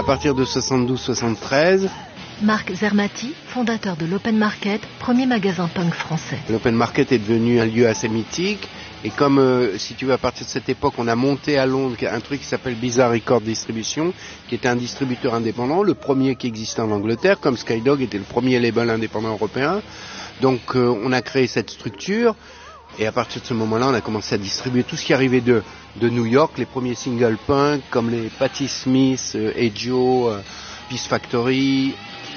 partir de 72-73. Marc Zermati, fondateur de l'Open Market, premier magasin punk français. L'Open Market est devenu un lieu assez mythique. Et comme, si tu veux, à partir de cette époque, on a monté à Londres un truc qui s'appelle Bizarre Record Distribution, qui était un distributeur indépendant, le premier qui existait en Angleterre, comme Skydog était le premier label indépendant européen. Donc, on a créé cette structure. Et à partir de ce moment-là, on a commencé à distribuer tout ce qui arrivait de New York, les premiers singles punk, comme les Patti Smith, Hey Joe, Peace Factory.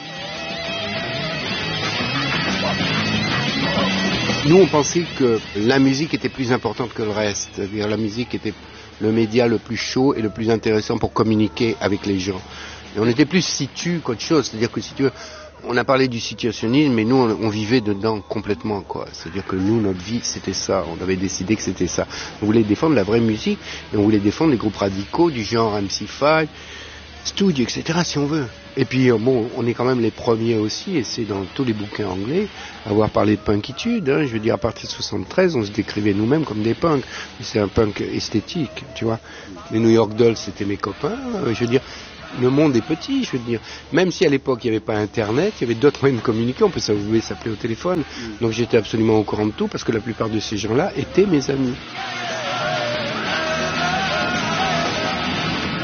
Nous, on pensait que la musique était plus importante que le reste. C'est-à-dire la musique était le média le plus chaud et le plus intéressant pour communiquer avec les gens. Et on était plus situ qu'autre chose. C'est-à-dire que si tu veux, on a parlé du situationnisme, mais nous, on vivait dedans complètement, quoi. C'est-à-dire que nous, notre vie, c'était ça. On avait décidé que c'était ça. On voulait défendre la vraie musique et on voulait défendre les groupes radicaux du genre MC5, Studio, etc., si on veut. Et puis, bon, on est quand même les premiers aussi, et c'est dans tous les bouquins anglais, à avoir parlé de punkitude. Hein. Je veux dire, à partir de 73, on se décrivait nous-mêmes comme des punks. C'est un punk esthétique, tu vois. Les New York Dolls, c'était mes copains. Je veux dire, le monde est petit, je veux dire. Même si à l'époque, il n'y avait pas Internet, il y avait d'autres moyens de communiquer. On pouvait s'appeler au téléphone. Donc, j'étais absolument au courant de tout, parce que la plupart de ces gens-là étaient mes amis.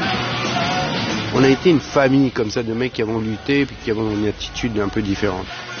On a été une famille comme ça de mecs qui avons lutté et qui avons une attitude un peu différente.